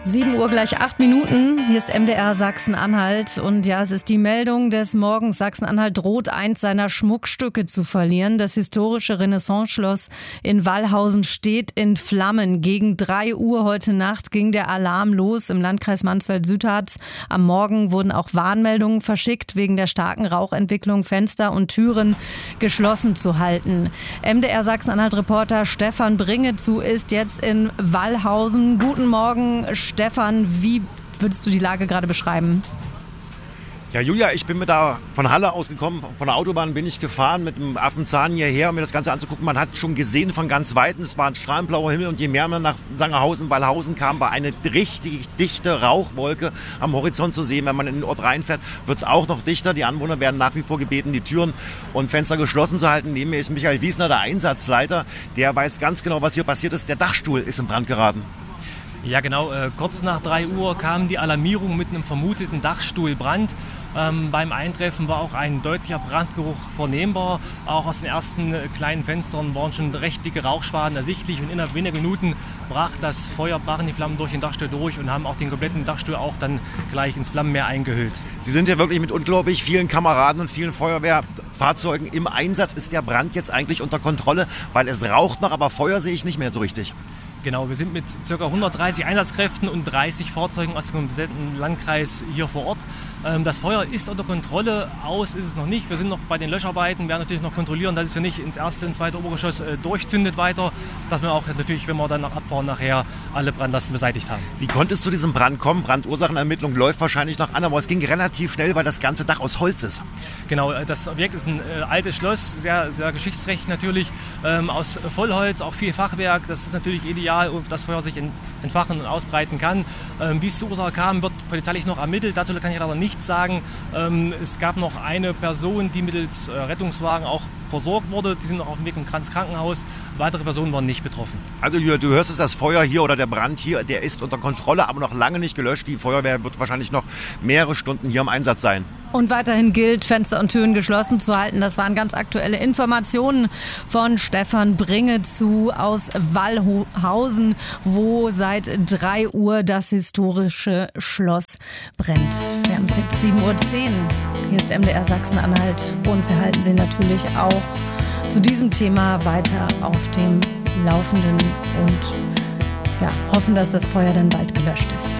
7 Uhr gleich 8 Minuten. Hier ist MDR Sachsen-Anhalt. Und ja, es ist die Meldung des Morgens. Sachsen-Anhalt droht, eins seiner Schmuckstücke zu verlieren. Das historische Renaissance-Schloss in Wallhausen steht in Flammen. Gegen 3 Uhr heute Nacht ging der Alarm los im Landkreis Mansfeld-Südharz. Am Morgen wurden auch Warnmeldungen verschickt, wegen der starken Rauchentwicklung Fenster und Türen geschlossen zu halten. MDR Sachsen-Anhalt-Reporter Stefan Bringezu ist jetzt in Wallhausen. Guten Morgen, Stefan, wie würdest du die Lage gerade beschreiben? Ja, Julia, ich bin von Halle ausgekommen, von der Autobahn bin ich gefahren mit dem Affenzahn hierher, um mir das Ganze anzugucken. Man hat schon gesehen von ganz Weitem, es war ein strahlenblauer Himmel und je mehr man nach Sangerhausen, Wallhausen kam, war eine richtig dichte Rauchwolke am Horizont zu sehen. Wenn man in den Ort reinfährt, wird es auch noch dichter. Die Anwohner werden nach wie vor gebeten, die Türen und Fenster geschlossen zu halten. Neben mir ist Michael Wiesner, der Einsatzleiter. Der weiß ganz genau, was hier passiert ist. Der Dachstuhl ist in Brand geraten. Ja genau, kurz nach 3 Uhr kam die Alarmierung mit einem vermuteten Dachstuhlbrand. Beim Eintreffen war auch ein deutlicher Brandgeruch vernehmbar. Auch aus den ersten kleinen Fenstern waren schon recht dicke Rauchschwaden ersichtlich. Und innerhalb weniger Minuten brachen die Flammen durch den Dachstuhl durch und haben auch den kompletten Dachstuhl auch dann gleich ins Flammenmeer eingehüllt. Sie sind ja wirklich mit unglaublich vielen Kameraden und vielen Feuerwehrfahrzeugen im Einsatz. Ist der Brand jetzt eigentlich unter Kontrolle? Weil es raucht noch, aber Feuer sehe ich nicht mehr so richtig. Genau, wir sind mit ca. 130 Einsatzkräften und 30 Fahrzeugen aus dem kompletten Landkreis hier vor Ort. Das Feuer ist unter Kontrolle, aus ist es noch nicht. Wir sind noch bei den Löscharbeiten, werden natürlich noch kontrollieren, dass es ja nicht ins erste und zweite Obergeschoss durchzündet weiter, dass wir auch natürlich, wenn wir dann abfahren, nachher alle Brandlasten beseitigt haben. Wie konnte es zu diesem Brand kommen? Brandursachenermittlung läuft wahrscheinlich noch an, aber es ging relativ schnell, weil das ganze Dach aus Holz ist. Genau, das Objekt ist ein altes Schloss, sehr, sehr geschichtsträchtig natürlich, aus Vollholz, auch viel Fachwerk. Das ist natürlich ideal, das Feuer sich entfachen und ausbreiten kann. Wie es zur Ursache kam, wird polizeilich noch ermittelt. Dazu kann ich aber nichts sagen. Es gab noch eine Person, die mittels Rettungswagen auch versorgt wurde. Die sind noch auf dem Weg ins Krankenhaus. Weitere Personen waren nicht betroffen. Also du hörst es, das Feuer hier oder der Brand hier, der ist unter Kontrolle, aber noch lange nicht gelöscht. Die Feuerwehr wird wahrscheinlich noch mehrere Stunden hier im Einsatz sein. Und weiterhin gilt, Fenster und Türen geschlossen zu halten. Das waren ganz aktuelle Informationen von Stefan Bringezu aus Wallhausen, wo seit 3 Uhr das historische Schloss brennt. Wir haben es jetzt 7.10 Uhr. Hier ist MDR Sachsen-Anhalt und wir halten Sie natürlich auch zu diesem Thema weiter auf dem Laufenden und hoffen, dass das Feuer dann bald gelöscht ist.